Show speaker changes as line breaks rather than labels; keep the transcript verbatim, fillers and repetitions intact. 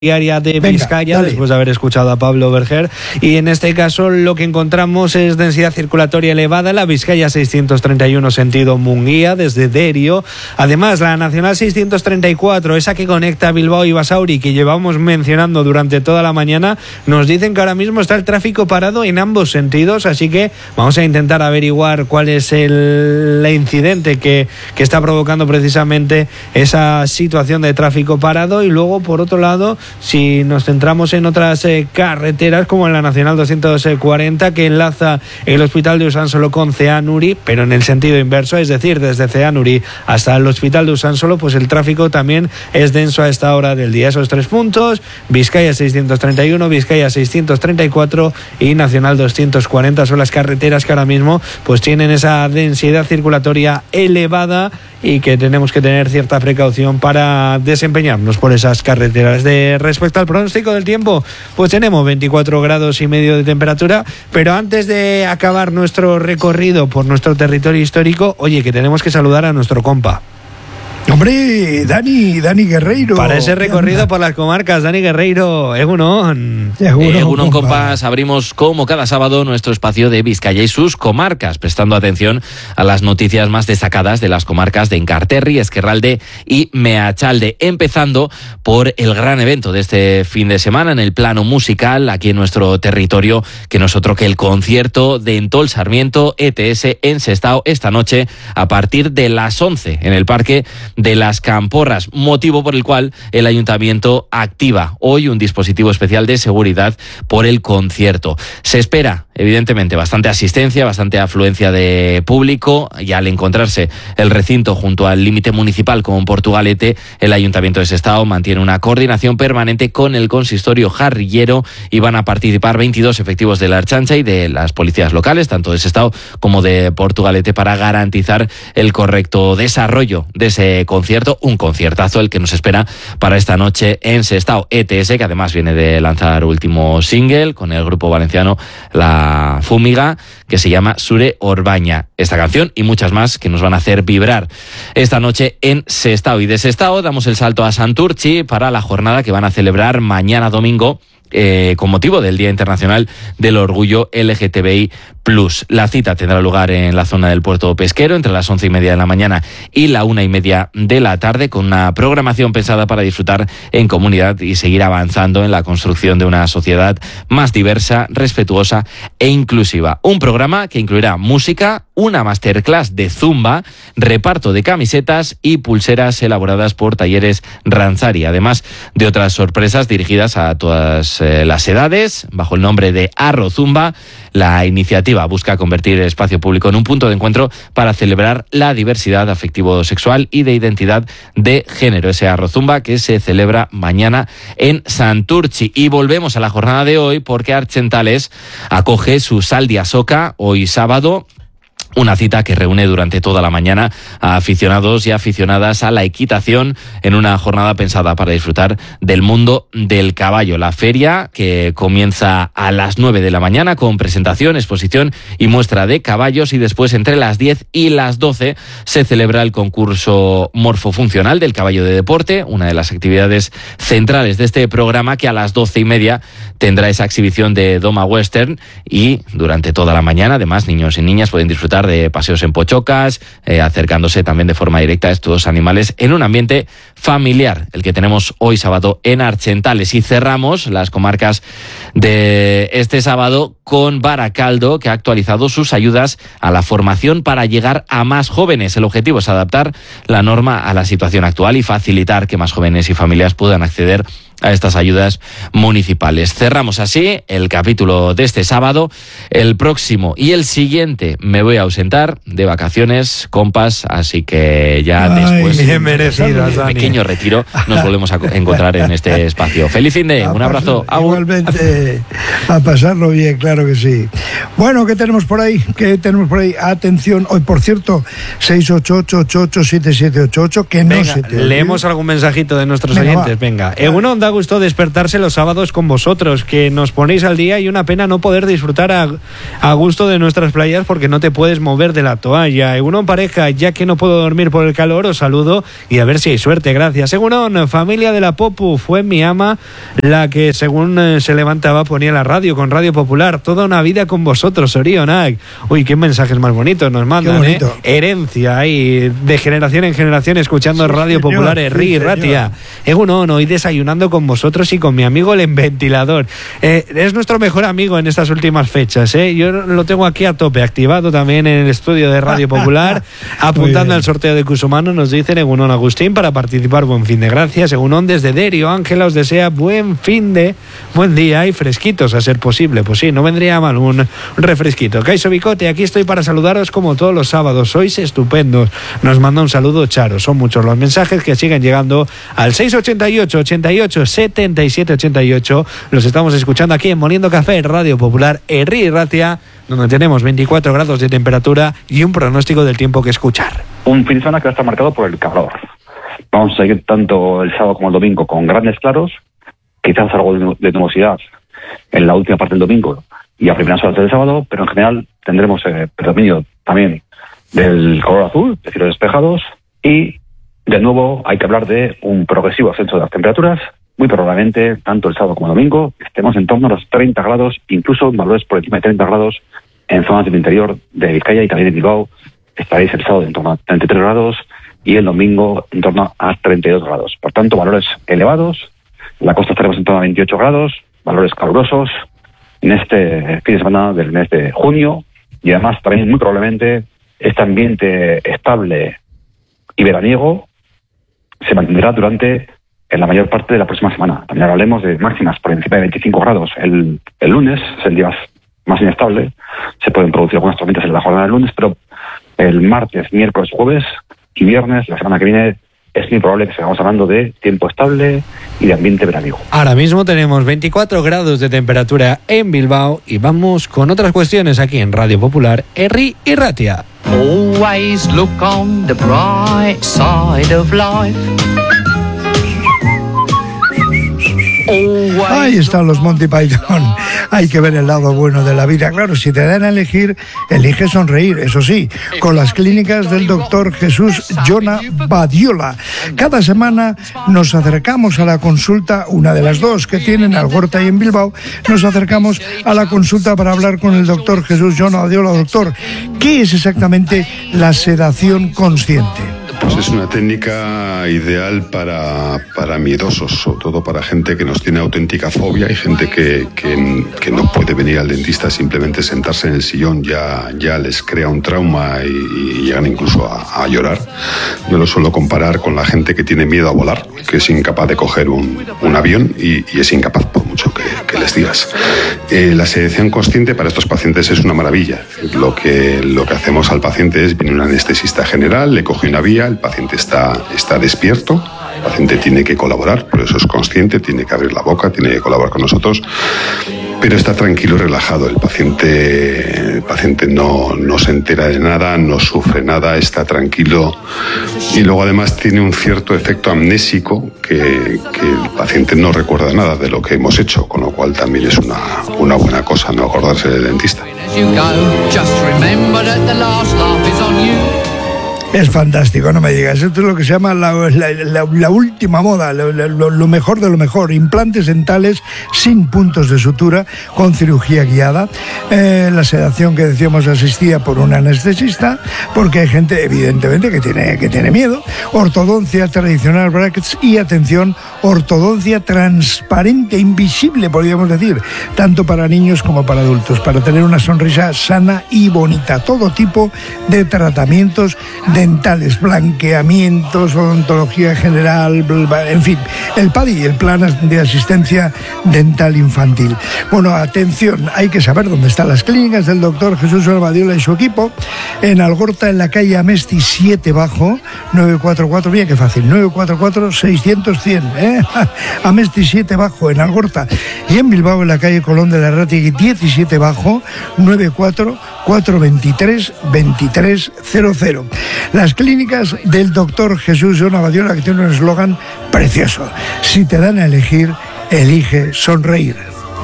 diaria de
Venga,
Vizcaya,
dale.
después de haber escuchado a Pablo Berger, y en este caso lo que encontramos es densidad circulatoria elevada en la Vizcaya seiscientos treinta y uno sentido Munguía desde Derio. Además, la Nacional seiscientos treinta y cuatro, esa que conecta Bilbao y Basauri, que llevamos mencionando durante toda la mañana, nos dicen que ahora mismo está el tráfico parado en ambos sentidos, así que vamos a intentar averiguar cuál es el, el incidente que, que está provocando precisamente esa situación de tráfico parado. Y luego, por otro lado, si nos centramos en otras eh, carreteras, como en la Nacional doscientos cuarenta, que enlaza el Hospital de Usánsolo con Ceanuri, pero en el sentido inverso, es decir, desde Ceanuri hasta el Hospital de Usánsolo, pues el tráfico también es denso a esta hora del día. Esos tres puntos: Vizcaya seiscientos treinta y uno, Vizcaya seiscientos treinta y cuatro y Nacional doscientos cuarenta son las carreteras que ahora mismo pues tienen esa densidad circulatoria elevada y que tenemos que tener cierta precaución para desempeñarnos por esas carreteras. De respecto al pronóstico del tiempo, pues tenemos veinticuatro grados y medio de temperatura, pero antes de acabar nuestro recorrido por nuestro territorio histórico, oye, que tenemos que saludar a nuestro compa.
Hombre, Dani, Dani Guerreiro.
Para ese recorrido por las comarcas, Dani Guerreiro, Egunon.
Egunon,
Egunon,
compa.
compas, abrimos como cada sábado nuestro espacio de Vizcaya y sus comarcas, prestando atención a las noticias más destacadas de las comarcas de Enkarterri, Ezkerralde y Meachalde, empezando por el gran evento de este fin de semana en el plano musical aquí en nuestro territorio, que no es otro que el concierto de Entol Sarmiento E T S en Sestao esta noche a partir de las once en el Parque de las Camporras, motivo por el cual el Ayuntamiento activa hoy un dispositivo especial de seguridad por el concierto. Se espera, evidentemente, bastante asistencia, bastante afluencia de público, y al encontrarse el recinto junto al límite municipal con Portugalete, el Ayuntamiento de Sestao mantiene una coordinación permanente con el consistorio jarrillero y van a participar veintidós efectivos de la Ertzaintza y de las policías locales, tanto de Sestao como de Portugalete, para garantizar el correcto desarrollo de ese concierto, un conciertazo el que nos espera para esta noche en Sestao. E T S, que además viene de lanzar último single con el grupo valenciano La Fúmiga, que se llama Sure Orbaña. Esta canción y muchas más que nos van a hacer vibrar esta noche en Sestao. Y de Sestao damos el salto a Santurchi para la jornada que van a celebrar mañana domingo, Eh, con motivo del Día Internacional del Orgullo L G T B I plus. La cita tendrá lugar en la zona del Puerto Pesquero entre las once y media de la mañana y la una y media de la tarde, con una programación pensada para disfrutar en comunidad y seguir avanzando en la construcción de una sociedad más diversa, respetuosa e inclusiva. Un programa que incluirá música, una masterclass de zumba, reparto de camisetas y pulseras elaboradas por Talleres Ranzari, además de otras sorpresas dirigidas a todas eh, las edades, bajo el nombre de Arro Zumba. La iniciativa busca convertir el espacio público en un punto de encuentro para celebrar la diversidad afectivo-sexual y de identidad de género. Ese Arro Zumba que se celebra mañana en Santurchi. Y volvemos a la jornada de hoy porque Archentales acoge su Saldia Soca hoy sábado. Una cita que reúne durante toda la mañana a aficionados y aficionadas a la equitación en una jornada pensada para disfrutar del mundo del caballo. La feria, que comienza a las nueve de la mañana con presentación, exposición y muestra de caballos, y después entre las diez y las doce se celebra el concurso morfofuncional del caballo de deporte, una de las actividades centrales de este programa, que a las doce y media tendrá esa exhibición de Doma Western, y durante toda la mañana además niños y niñas pueden disfrutar de paseos en pochocas, eh, acercándose también de forma directa a estos animales en un ambiente familiar, el que tenemos hoy sábado en Archentales. Y cerramos las comarcas de este sábado con Baracaldo, que ha actualizado sus ayudas a la formación para llegar a más jóvenes. El objetivo es adaptar la norma a la situación actual y facilitar que más jóvenes y familias puedan acceder a estas ayudas municipales. Cerramos así el capítulo de este sábado. El próximo y el siguiente me voy a ausentar de vacaciones, compas, así que ya
Ay,
después
bien merecido,
de un
Dani.
pequeño retiro nos volvemos a encontrar en este espacio. Feliz fin de,
A
un abrazo.
pasar-
Agur.
Igualmente, a pasarlo bien, claro que sí. Bueno, ¿qué tenemos por ahí? ¿Qué tenemos por ahí? Atención, hoy por cierto, seis ocho ocho ocho ocho siete siete ocho ocho, que no
Venga,
se te olvide.
leemos algún mensajito de nuestros
Venga,
oyentes.
va.
Venga, Egunon, David gusto despertarse los sábados con vosotros, que nos ponéis al día, y una pena no poder disfrutar a, a gusto de nuestras playas porque no te puedes mover de la toalla. Egunon pareja, ya que no puedo dormir por el calor, os saludo y a ver si hay suerte, gracias. Egunon, familia de la Popu, fue mi ama la que según eh, se levantaba ponía la radio con Radio Popular, toda una vida con vosotros, Orionac. Uy, qué mensajes más bonitos nos mandan, ¿eh? Herencia ahí, de generación en generación escuchando sí, Radio señor, Popular, Herri sí, y Ratia. Egunon, hoy desayunando con vosotros y con mi amigo el ventilador. Eh, es nuestro mejor amigo en estas últimas fechas, ¿eh? Yo lo tengo aquí a tope, activado también en el estudio de Radio Popular, apuntando al sorteo de Cusumano. Nos dicen Egunon Agustín para participar, buen fin de gracias. Egunon desde Derio, Ángela os desea buen fin de, buen día y fresquitos a ser posible. Pues sí, no vendría mal un, un refresquito. Caiso Bicote, aquí estoy para saludaros como todos los sábados, sois estupendos. Nos manda un saludo Charo, son muchos los mensajes que siguen llegando al seis ochenta y ocho, ochenta y ocho, setenta y siete ochenta y ocho. Los estamos escuchando aquí en Moliendo Café, Radio Popular, Herri y Ratia, donde tenemos veinticuatro grados de temperatura y un pronóstico del tiempo que escuchar.
Un fin de semana que va a estar marcado por el calor. Vamos a seguir tanto el sábado como el domingo con grandes claros, quizás algo de nubosidad en la última parte del domingo y a primeras horas del sábado, pero en general tendremos eh, predominio también del color azul, de cielos despejados, y de nuevo hay que hablar de un progresivo ascenso de las temperaturas. Muy probablemente, tanto el sábado como el domingo, estemos en torno a los treinta grados, incluso en valores por encima de treinta grados en zonas del interior de Vizcaya y también de Bilbao. Estaréis el sábado en torno a treinta y tres grados y el domingo en torno a treinta y dos grados. Por tanto, valores elevados. En la costa estaremos en torno a veintiocho grados, valores calurosos en este fin de semana del mes de junio, y además también muy probablemente este ambiente estable y veraniego se mantendrá durante en la mayor parte de la próxima semana. También hablaremos de máximas por encima de veinticinco grados. El, el lunes es el día más, más inestable. Se pueden producir algunas tormentas en la jornada del lunes, pero el martes, miércoles, jueves y viernes, la semana que viene, es muy probable que sigamos hablando de tiempo estable y de ambiente veraniego.
Ahora mismo tenemos veinticuatro grados de temperatura en Bilbao y vamos con otras cuestiones aquí en Radio Popular, Herri y Ratia.
Always look on the bright side of life.
Ahí están los Monty Python. Hay que ver el lado bueno de la vida. Claro, si te dan a elegir, elige sonreír, eso sí, con las clínicas del doctor Jesús Jona Badiola. Cada semana nos acercamos a la consulta, una de las dos que tienen Algorta y en Bilbao, nos acercamos a la consulta para hablar con el doctor Jesús Jona Badiola. Doctor, ¿qué es exactamente la sedación consciente?
Pues es una técnica ideal para, para miedosos, sobre todo para gente que nos tiene auténtica fobia y gente que, que, que no puede venir al dentista, simplemente sentarse en el sillón ya, ya les crea un trauma y, y llegan incluso a, a llorar. Yo lo suelo comparar con la gente que tiene miedo a volar, que es incapaz de coger un, un avión y, y es incapaz por mucho que, que les digas. Eh, la sedación consciente para estos pacientes es una maravilla. Lo que, lo que hacemos al paciente es, viene un anestesista general, le coge una vía, el paciente está, está despierto, el paciente tiene que colaborar, por eso es consciente, tiene que abrir la boca, tiene que colaborar con nosotros, pero está tranquilo y relajado. El paciente, el paciente no, no se entera de nada, no sufre nada, está tranquilo y luego además tiene un cierto efecto amnésico que, que el paciente no recuerda nada de lo que hemos hecho, con lo cual también es una, una buena cosa no acordarse del dentista.
Es fantástico, no me digas. Esto es lo que se llama la, la, la, la última moda, lo, lo, lo mejor de lo mejor. Implantes dentales sin puntos de sutura, con cirugía guiada. Eh, la sedación que decíamos asistía por un anestesista, porque hay gente, evidentemente, que tiene, que tiene miedo. Ortodoncia tradicional, brackets, y atención, ortodoncia transparente, invisible, podríamos decir, tanto para niños como para adultos, para tener una sonrisa sana y bonita. Todo tipo de tratamientos de dentales, blanqueamientos, odontología general, en fin, el P A D I, el Plan de Asistencia Dental Infantil. Bueno, atención, hay que saber dónde están las clínicas del doctor Jesús Jona Badiola y su equipo. En Algorta, en la calle Amesti siete bajo, nueve cuatro cuatro, mira qué fácil, nueve cuatro cuatro, seiscientos, cien, ¿eh? Amesti siete bajo, en Algorta. Y en Bilbao, en la calle Colón de la Ratigui diecisiete bajo, nueve cuatro cuatro veintitrés veintitrés cero cero. Las clínicas del doctor Jesús Jona Badiola, que tiene un eslogan precioso: si te dan a elegir, elige sonreír.